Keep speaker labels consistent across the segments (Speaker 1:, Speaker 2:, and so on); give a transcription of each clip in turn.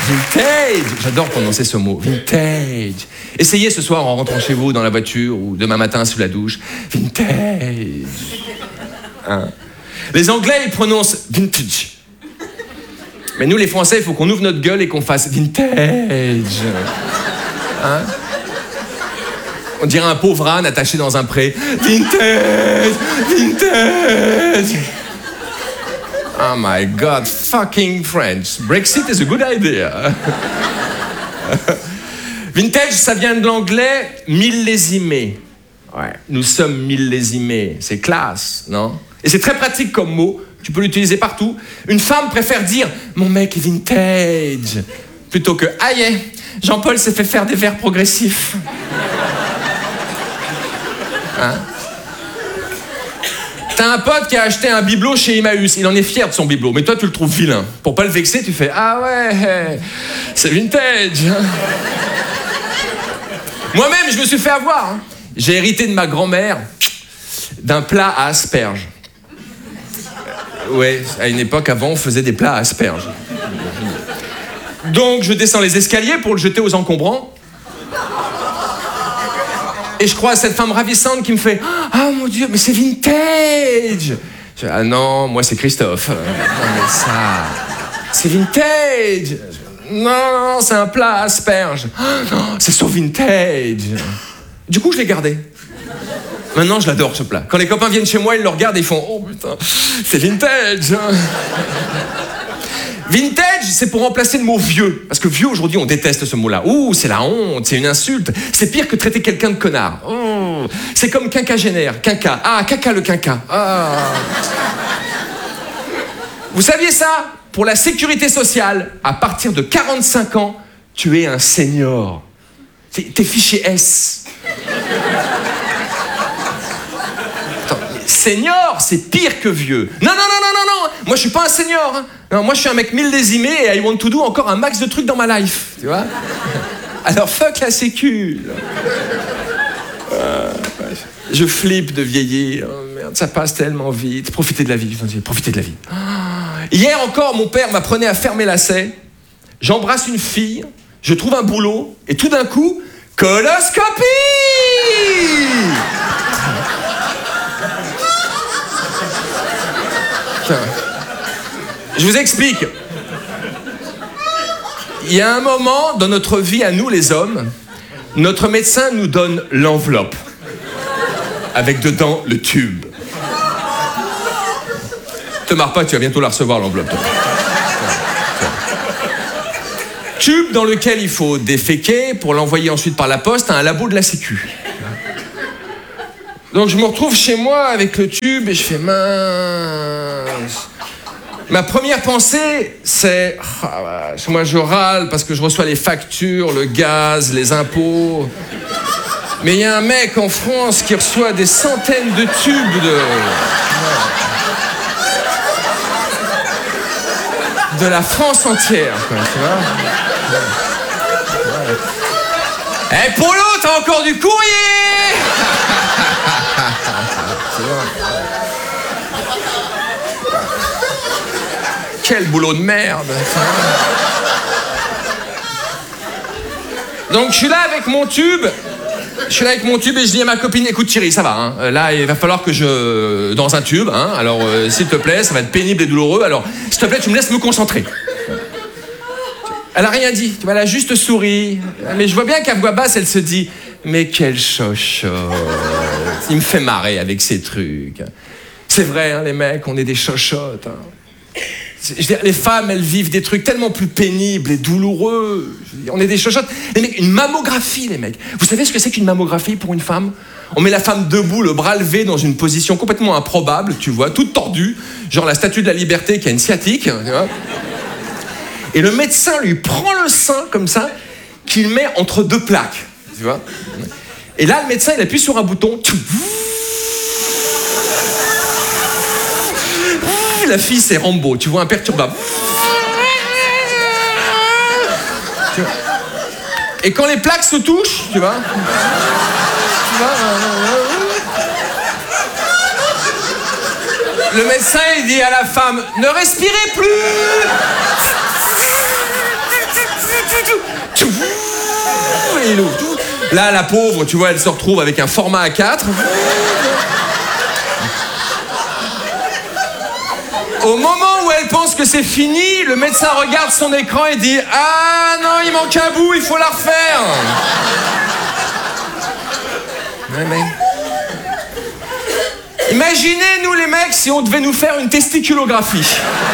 Speaker 1: Vintage. J'adore prononcer ce mot. Vintage. Essayez ce soir en rentrant chez vous dans la voiture ou demain matin sous la douche. Vintage. Hein? Les Anglais, ils prononcent vintage. Mais nous, les Français, il faut qu'on ouvre notre gueule et qu'on fasse vintage. Hein? On dirait un pauvre âne attaché dans un pré. Vintage, vintage. Oh my God, fucking French. Brexit is a good idea. Vintage, ça vient de l'anglais millésimé. Ouais, nous sommes millésimés. C'est classe, non? Et c'est très pratique comme mot. Tu peux l'utiliser partout. Une femme préfère dire « mon mec est vintage » plutôt que « ah yeah, Jean-Paul s'est fait faire des verres progressifs ». Hein? T'as un pote qui a acheté un bibelot chez Emmaüs. Il en est fier de son bibelot, mais toi tu le trouves vilain. Pour pas le vexer, tu fais « ah ouais, c'est vintage ». Moi-même, je me suis fait avoir. Hein. J'ai hérité de ma grand-mère d'un plat à asperges. Ouais, à une époque, avant, on faisait des plats à asperges. Donc, je descends les escaliers pour le jeter aux encombrants. Et je crois à cette femme ravissante qui me fait « ah mon Dieu, mais c'est vintage !» Je dis « ah non, moi c'est Christophe. » Non mais ça, c'est vintage. Non, c'est un plat à asperges. Oh, non, c'est so vintage. Du coup, je l'ai gardé. Maintenant, je l'adore, ce plat. Quand les copains viennent chez moi, ils le regardent et ils font « oh putain, c'est vintage !» Vintage, c'est pour remplacer le mot vieux. Parce que vieux, aujourd'hui, on déteste ce mot-là. Ouh, c'est la honte, c'est une insulte. C'est pire que traiter quelqu'un de connard. Oh, c'est comme quinquagénaire, quinca. Ah, caca le quinca. Ah. Vous saviez ça? Pour la sécurité sociale, à partir de 45 ans, tu es un senior. T'es fiché S. Attends, senior, c'est pire que vieux. Non. Moi, je suis pas un senior. Hein. Non, moi, je suis un mec millésimé et I want to do encore un max de trucs dans ma life. Tu vois? Alors, fuck la sécu. Je flippe de vieillir. Oh, merde, ça passe tellement vite. Profitez de la vie. Profitez de la vie. Hier encore, mon père m'apprenait à fermer lacets. J'embrasse une fille, je trouve un boulot, et tout d'un coup, coloscopie! Je vous explique. Il y a un moment dans notre vie, à nous les hommes, notre médecin nous donne l'enveloppe, avec dedans le tube. Te marre pas, tu vas bientôt la recevoir, l'enveloppe. Tube dans lequel il faut déféquer pour l'envoyer ensuite par la poste à un labo de la Sécu. Donc je me retrouve chez moi avec le tube et je fais mince. Ma première pensée, c'est moi je râle parce que je reçois les factures, le gaz, les impôts. Mais il y a un mec en France qui reçoit des centaines de tubes de la France entière, quoi, tu vois. Eh, Polo, t'as encore du courrier. Quel boulot de merde. Donc je suis là avec mon tube. Et je dis à ma copine, écoute Thierry, ça va, hein. Là il va falloir que je... dans un tube, hein. Alors s'il te plaît, ça va être pénible et douloureux, alors s'il te plaît tu me laisses me concentrer. Elle a rien dit, tu vois, elle a juste souri. Mais je vois bien qu'à voix basse elle se dit, mais quel chochotte. Il me fait marrer avec ces trucs. C'est vrai, hein, les mecs, on est des chochottes, hein. Je veux dire, les femmes, elles vivent des trucs tellement plus pénibles et douloureux. Je veux dire, on est des chochottes. Les mecs, une mammographie, les mecs. Vous savez ce que c'est qu'une mammographie pour une femme? On met la femme debout, le bras levé, dans une position complètement improbable, tu vois, toute tordue, genre la statue de la liberté qui a une sciatique, tu vois. Et le médecin lui prend le sein, comme ça, qu'il met entre deux plaques, tu vois. Et là, le médecin, il appuie sur un bouton. La fille, c'est Rambo, tu vois, imperturbable. Et quand les plaques se touchent, tu vois, le médecin, il dit à la femme, ne respirez plus. il ouvre. Là, la pauvre, tu vois, elle se retrouve avec un format A4. Au moment où elle pense que c'est fini, le médecin regarde son écran et dit « Ah non, il manque un bout, il faut la refaire !» Ouais, mais... Imaginez, nous les mecs, si on devait nous faire une testiculographie.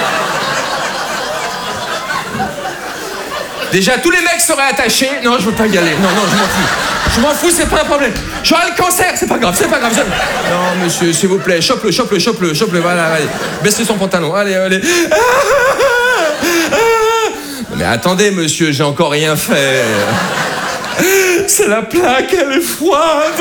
Speaker 1: Déjà, tous les mecs seraient attachés. Non, je veux pas y aller. Non, je m'en fous. Je m'en fous, c'est pas un problème. J'aurai le cancer, c'est pas grave. Non, monsieur, s'il vous plaît, chope-le. Voilà, allez. Baissez son pantalon. Allez. Mais attendez, monsieur, j'ai encore rien fait. C'est la plaque, elle est froide.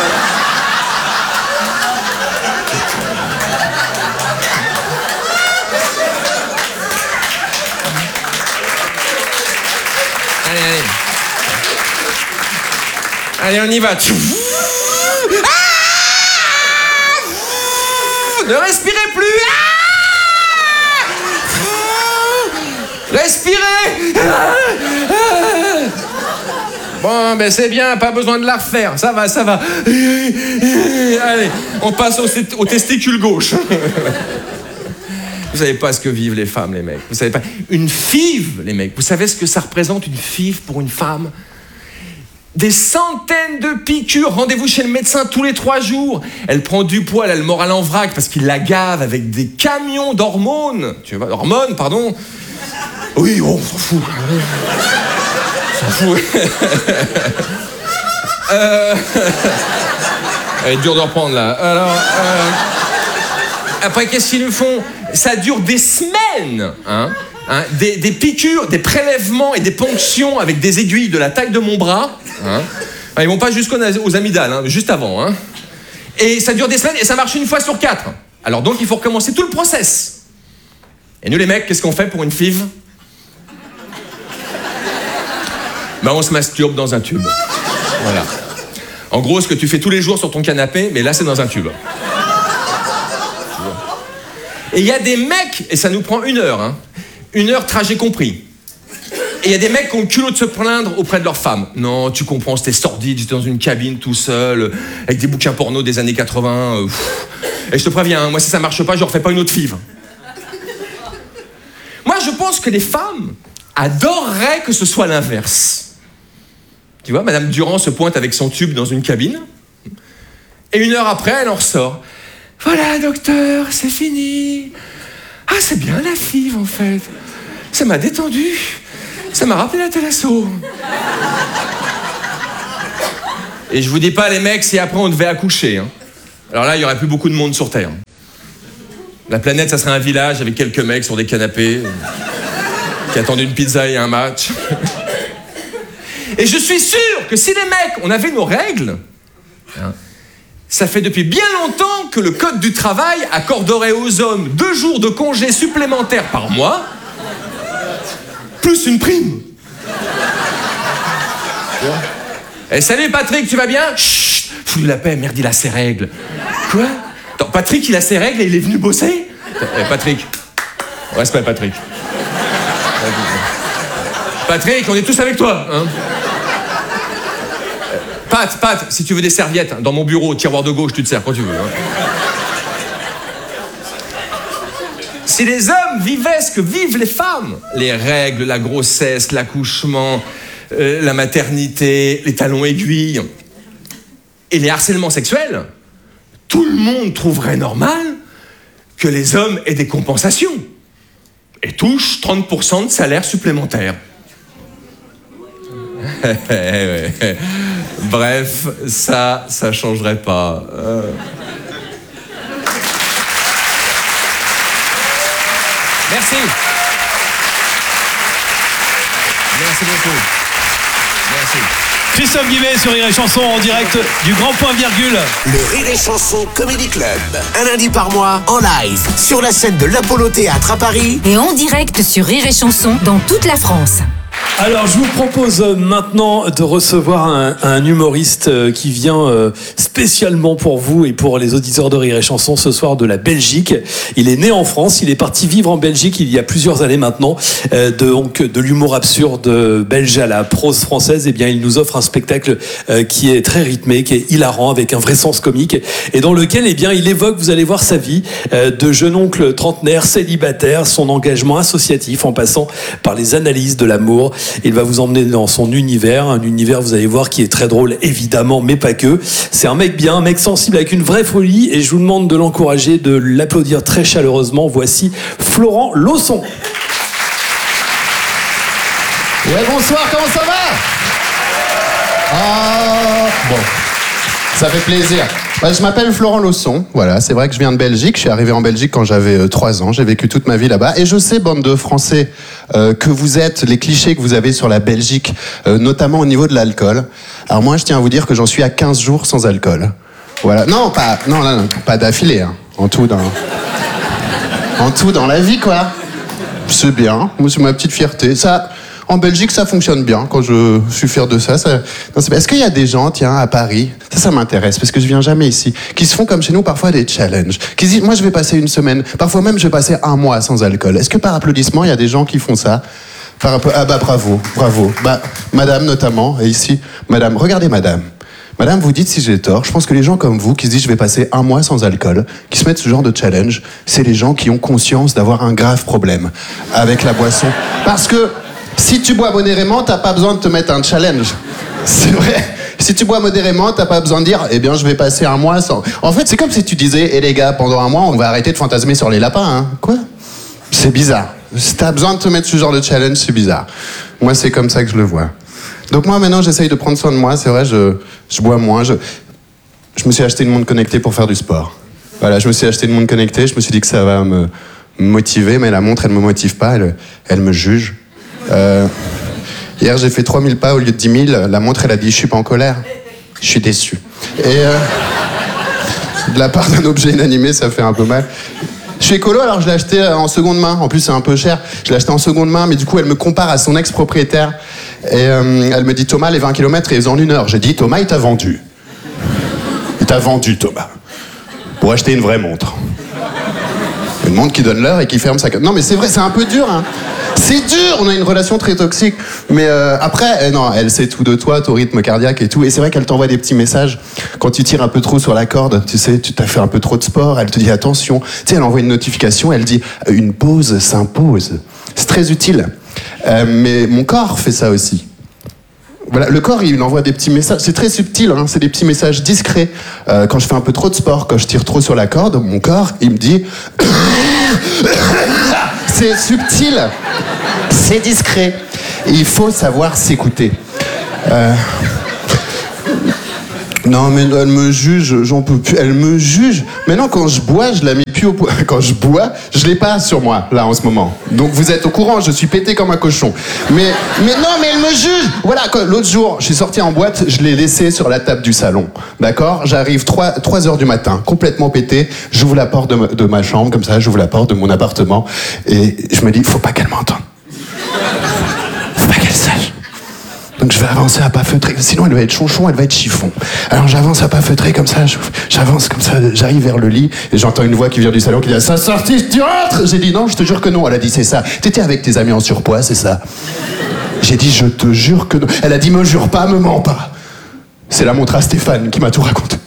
Speaker 1: Allez, on y va. Ne respirez plus. Respirez. Bon, ben c'est bien, pas besoin de la refaire. Ça va. Allez, on passe au testicule gauche. Vous savez pas ce que vivent les femmes, les mecs. Vous savez pas. Une FIV, les mecs. Vous savez ce que ça représente, une FIV pour une femme ? Des centaines de piqûres. Rendez-vous chez le médecin tous les 3 jours. Elle prend du poids, elle a le moral en vrac parce qu'il la gave avec des camions d'hormones. Tu vois, hormones, pardon. Oui, on s'en fout. Elle est dure de reprendre, là. Alors, après, qu'est-ce qu'ils nous font ? Ça dure des semaines, hein, des piqûres, des prélèvements et des ponctions avec des aiguilles de la taille de mon bras. Hein. Ils vont pas jusqu'aux amygdales, hein, juste avant. Hein. Et ça dure des semaines et ça marche une fois sur 4. Alors donc, il faut recommencer tout le process. Et nous, les mecs, qu'est-ce qu'on fait pour une FIV ? Ben, on se masturbe dans un tube. Voilà. En gros, ce que tu fais tous les jours sur ton canapé, mais là, c'est dans un tube. Et il y a des mecs, et ça nous prend 1 heure, hein, 1 heure trajet compris. Et il y a des mecs qui ont le culot de se plaindre auprès de leur femme. Non, tu comprends, c'était sordide, j'étais dans une cabine tout seul, avec des bouquins porno des années 80. Et je te préviens, hein, moi si ça marche pas, je refais pas une autre FIV. Moi je pense que les femmes adoreraient que ce soit l'inverse. Tu vois, Madame Durand se pointe avec son tube dans une cabine, et 1 heure après, elle en ressort. Voilà, docteur, c'est fini. Ah, c'est bien la FIV, en fait. Ça m'a détendu. Ça m'a rappelé la Thalasso. Et je vous dis pas, les mecs, si après on devait accoucher. Hein. Alors là, il y aurait plus beaucoup de monde sur Terre. La planète, ça serait un village avec quelques mecs sur des canapés qui attendent une pizza et un match. Et je suis sûr que si les mecs, on avait nos règles... Hein, ça fait depuis bien longtemps que le Code du travail accorderait aux hommes 2 jours de congé supplémentaires par mois, plus une prime. Eh, salut Patrick, tu vas bien ? Chut, fous la paix, merde, il a ses règles. Quoi ? Attends, Patrick, il a ses règles et il est venu bosser ? Patrick. Respect, Patrick. Patrick, on est tous avec toi, hein ? Pat, si tu veux des serviettes, dans mon bureau, tiroir de gauche, tu te sers quand tu veux. Hein. Si les hommes vivaient ce que vivent les femmes, les règles, la grossesse, l'accouchement, la maternité, les talons aiguilles et les harcèlements sexuels, tout le monde trouverait normal que les hommes aient des compensations et touchent 30% de salaire supplémentaire. Bref, ça changerait pas. Merci. Merci beaucoup. Merci.
Speaker 2: Christophe Guillet sur Rire et Chanson en direct du Grand Point Virgule.
Speaker 3: Le Rire et Chanson Comedy Club. Un lundi par mois en live sur la scène de l'Apollo Théâtre à Paris.
Speaker 4: Et en direct sur Rire et Chanson dans toute la France.
Speaker 2: Alors, je vous propose maintenant de recevoir un humoriste qui vient spécialement pour vous et pour les auditeurs de Rire et Chanson ce soir de la Belgique. Il est né en France, il est parti vivre en Belgique il y a plusieurs années maintenant. Donc, de l'humour absurde belge à la prose française, eh bien, il nous offre un spectacle qui est très rythmé, qui est hilarant, avec un vrai sens comique, et dans lequel, eh bien, il évoque, vous allez voir, sa vie de jeune oncle trentenaire, célibataire, son engagement associatif, en passant par les analyses de l'amour. Il va vous emmener dans son univers, un univers, vous allez voir, qui est très drôle, évidemment, mais pas que. C'est un mec bien, un mec sensible avec une vraie folie, et je vous demande de l'encourager, de l'applaudir très chaleureusement. Voici Florent Lausson.
Speaker 4: Ouais, bonsoir, comment ça va? Bon, ça fait plaisir. Je m'appelle Florent Lausson, voilà, c'est vrai que je viens de Belgique, je suis arrivé en Belgique quand j'avais 3 ans, j'ai vécu toute ma vie là-bas, et je sais, bande de Français, que vous êtes, les clichés que vous avez sur la Belgique, notamment au niveau de l'alcool. Alors moi, je tiens à vous dire que j'en suis à 15 jours sans alcool. Voilà, non, pas d'affilée, hein. En tout dans la vie, quoi. C'est bien, moi c'est ma petite fierté, ça... En Belgique, ça fonctionne bien, quand je suis fier de ça. Est-ce qu'il y a des gens, tiens, à Paris, ça m'intéresse, parce que je viens jamais ici, qui se font comme chez nous parfois des challenges, qui disent, moi je vais passer une semaine, parfois même je vais passer 1 mois sans alcool. Est-ce que par applaudissement, il y a des gens qui font ça? Ah bah bravo. Bah, madame notamment, et ici, madame, regardez madame. Madame, vous dites si j'ai tort, je pense que les gens comme vous, qui se disent je vais passer 1 mois sans alcool, qui se mettent ce genre de challenge, c'est les gens qui ont conscience d'avoir un grave problème avec la boisson. Parce que si tu bois modérément, t'as pas besoin de te mettre un challenge. C'est vrai. Si tu bois modérément, t'as pas besoin de dire, eh bien, je vais passer 1 mois sans... En fait, c'est comme si tu disais, eh les gars, pendant 1 mois, on va arrêter de fantasmer sur les lapins, hein. Quoi? C'est bizarre. Si t'as besoin de te mettre ce genre de challenge, c'est bizarre. Moi, c'est comme ça que je le vois. Donc moi, maintenant, j'essaye de prendre soin de moi. C'est vrai, je bois moins. Je me suis acheté une montre connectée pour faire du sport. Voilà, je me suis acheté une montre connectée. Je me suis dit que ça va me motiver, mais la montre, elle me motive pas. Elle me juge. Hier, j'ai fait 3000 pas au lieu de 10 000. La montre, elle a dit, je suis pas en colère. Je suis déçu. Et de la part d'un objet inanimé, ça fait un peu mal. Je suis écolo, alors je l'ai acheté en seconde main. En plus, c'est un peu cher. Je l'ai acheté en seconde main, mais du coup, elle me compare à son ex-propriétaire. Et elle me dit, Thomas, les 20 km, ils en 1 heure. J'ai dit, Thomas, il t'a vendu. Il t'a vendu, Thomas. Pour acheter une vraie montre. Une montre qui donne l'heure et qui ferme sa... Non, mais c'est vrai, c'est un peu dur, hein. C'est dur, on a une relation très toxique. Mais après, non, elle sait tout de toi, ton rythme cardiaque et tout. Et c'est vrai qu'elle t'envoie des petits messages quand tu tires un peu trop sur la corde. Tu sais, tu t'as fait un peu trop de sport. Elle te dit attention. Tu sais, elle envoie une notification. Elle dit une pause s'impose. C'est très utile. Mais mon corps fait ça aussi. Voilà, le corps, il envoie des petits messages. C'est très subtil, hein, c'est des petits messages discrets. Quand je fais un peu trop de sport, quand je tire trop sur la corde, mon corps, il me dit... C'est subtil, c'est discret. Et il faut savoir s'écouter. Non, mais elle me juge, j'en peux plus. Elle me juge. Maintenant, quand je bois, je la mets plus au point. Quand je bois, je l'ai pas sur moi, là, en ce moment. Donc, vous êtes au courant, je suis pété comme un cochon. Mais non, mais elle me juge. Voilà, l'autre jour, je suis sorti en boîte, je l'ai laissé sur la table du salon. D'accord? J'arrive 3 heures du matin, complètement pété. J'ouvre la porte de ma chambre, comme ça, j'ouvre la porte de mon appartement. Et je me dis, faut pas qu'elle m'entende. Faut pas qu'elle sache. Donc je vais avancer à pas feutrer, sinon elle va être chonchon, elle va être chiffon. Alors j'avance à pas feutrer comme ça, j'avance comme ça, j'arrive vers le lit, et j'entends une voix qui vient du salon qui dit « Ça sortit, tu rentres ?» J'ai dit « Non, je te jure que non. » Elle a dit « C'est ça. T'étais avec tes amis en surpoids, c'est ça. » J'ai dit « Je te jure que non. » Elle a dit « Me jure pas, me mens pas. » C'est la montre à Stéphane qui m'a tout raconté.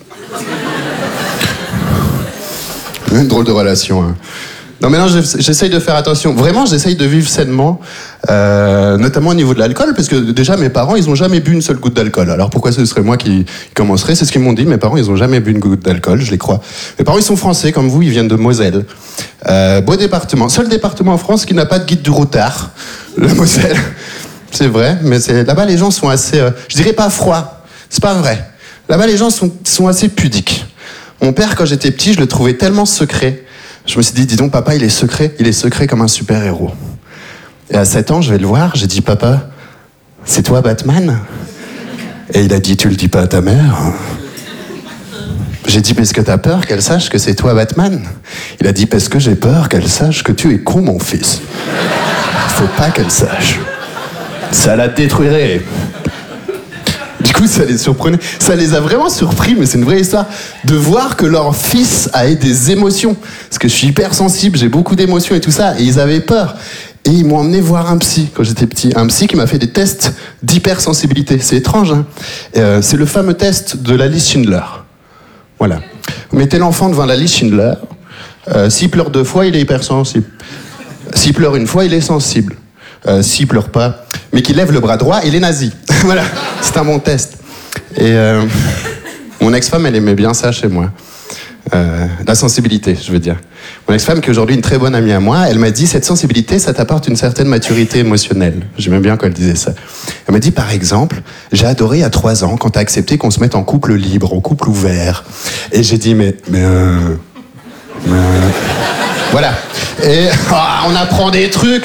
Speaker 4: Une drôle de relation, hein. Non, mais non, j'essaye de faire attention. Vraiment, j'essaye de vivre sainement, notamment au niveau de l'alcool, parce que déjà, mes parents, ils ont jamais bu une seule goutte d'alcool. Alors pourquoi ce serait moi qui commencerais? C'est ce qu'ils m'ont dit. Mes parents, ils ont jamais bu une goutte d'alcool, je les crois. Mes parents, ils sont français, comme vous, ils viennent de Moselle. Beau département. Seul département en France qui n'a pas de guide du routard. La Moselle. C'est vrai, mais là-bas, les gens sont assez, je dirais pas froids. C'est pas vrai. Là-bas, les gens sont assez pudiques. Mon père, quand j'étais petit, je le trouvais tellement secret. Je me suis dit, dis donc, papa, il est secret comme un super-héros. Et à 7 ans, je vais le voir, j'ai dit, papa, c'est toi Batman? Et il a dit, tu le dis pas à ta mère? J'ai dit, parce que t'as peur qu'elle sache que c'est toi Batman? Il a dit, parce que j'ai peur qu'elle sache que tu es con, mon fils. Faut pas qu'elle sache. Ça la détruirait. Du coup, ça les surprenait. Ça les a vraiment surpris, mais c'est une vraie histoire, de voir que leur fils avait des émotions. Parce que je suis hyper sensible, j'ai beaucoup d'émotions et tout ça, et ils avaient peur. Et ils m'ont emmené voir un psy quand j'étais petit. Un psy qui m'a fait des tests d'hypersensibilité. C'est étrange, hein. C'est le fameux test de la liste Schindler. Voilà. Vous mettez l'enfant devant la liste Schindler. S'il pleure 2 fois, il est hypersensible. S'il pleure 1 fois, il est sensible. S'il pleure pas, mais qu'il lève le bras droit, il est nazi. Voilà, c'est un bon test. Et mon ex-femme, elle aimait bien ça chez moi. La sensibilité, je veux dire. Mon ex-femme, qui est aujourd'hui une très bonne amie à moi, elle m'a dit, cette sensibilité, ça t'apporte une certaine maturité émotionnelle. J'aimais bien quand elle disait ça. Elle m'a dit, par exemple, j'ai adoré à 3 ans quand t'as accepté qu'on se mette en couple libre, en couple ouvert. Et j'ai dit, voilà. Et on apprend des trucs.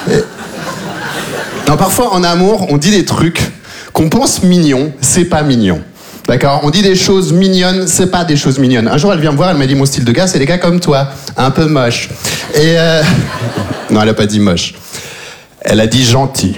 Speaker 4: Non, parfois, en amour, on dit des trucs qu'on pense mignons, c'est pas mignon. D'accord ? On dit des choses mignonnes, c'est pas des choses mignonnes. Un jour, elle vient me voir, elle m'a dit, mon style de gars, c'est des gars comme toi, un peu moche. Et non, elle a pas dit moche. Elle a dit gentil.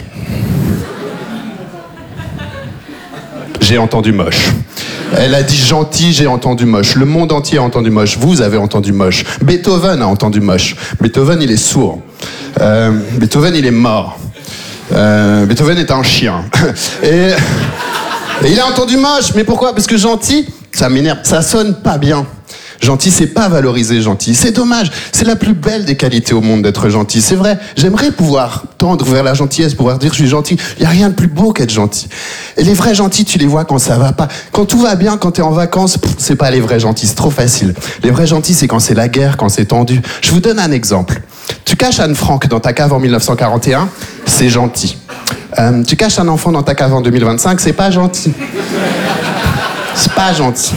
Speaker 4: J'ai entendu moche. Elle a dit gentil, j'ai entendu moche. Le monde entier a entendu moche. Vous avez entendu moche. Beethoven a entendu moche. Beethoven, il est sourd. Beethoven, il est mort. Beethoven est un chien. Et il a entendu moche. Mais pourquoi ? Parce que gentil, ça m'énerve. Ça sonne pas bien. Gentil, c'est pas valorisé, gentil. C'est dommage. C'est la plus belle des qualités au monde d'être gentil. C'est vrai. J'aimerais pouvoir tendre vers la gentillesse, pouvoir dire je suis gentil. Il y a rien de plus beau qu'être gentil. Et les vrais gentils, tu les vois quand ça va pas. Quand tout va bien, quand t'es en vacances, c'est pas les vrais gentils. C'est trop facile. Les vrais gentils, c'est quand c'est la guerre, quand c'est tendu. Je vous donne un exemple. Tu caches Anne Frank dans ta cave en 1941, c'est gentil. Tu caches un enfant dans ta cave en 2025, c'est pas gentil. C'est pas gentil.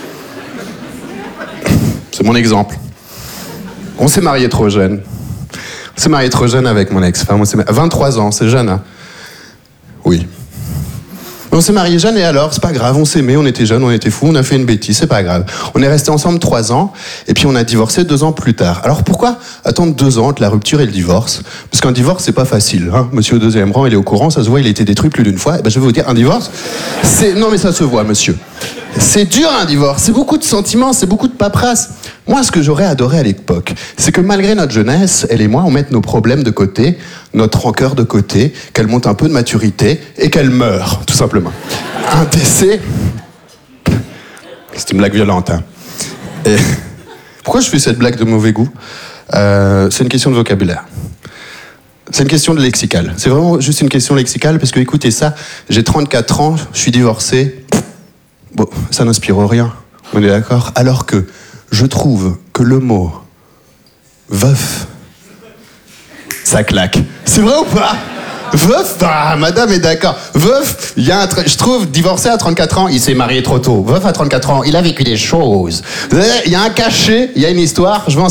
Speaker 4: C'est mon exemple. On s'est mariés trop jeune. On s'est mariés trop jeune avec mon ex-femme. 23 ans, c'est jeune, hein ? Oui. On s'est mariés jeunes et alors, c'est pas grave, on s'aimait, on était jeunes, on était fous, on a fait une bêtise, c'est pas grave. On est restés ensemble 3 ans et puis on a divorcé 2 ans plus tard. Alors pourquoi attendre 2 ans entre la rupture et le divorce ? Parce qu'un divorce, c'est pas facile, hein. Monsieur au 2e rang, il est au courant, ça se voit, il a été détruit plus d'une fois. Et ben, je vais vous dire, un divorce, c'est... Non mais ça se voit, monsieur. C'est dur un divorce, c'est beaucoup de sentiments, c'est beaucoup de paperasse. Moi, ce que j'aurais adoré à l'époque, c'est que malgré notre jeunesse, elle et moi, on mette nos problèmes de côté, notre rancœur de côté, qu'elle monte un peu de maturité et qu'elle meure, tout simplement. Un décès... C'est une blague violente, hein. Et... Pourquoi je fais cette blague de mauvais goût ? C'est une question de vocabulaire. C'est une question de lexical. C'est vraiment juste une question lexicale, parce que, écoutez ça, j'ai 34 ans, je suis divorcé... Bon, ça n'inspire rien, on est d'accord ? Alors que je trouve que le mot veuf, ça claque. C'est vrai ou pas ? Veuf, madame est d'accord. Veuf, je trouve, divorcé à 34 ans, il s'est marié trop tôt. Veuf à 34 ans, il a vécu des choses. Il y a un cachet, il y a une histoire, je vais en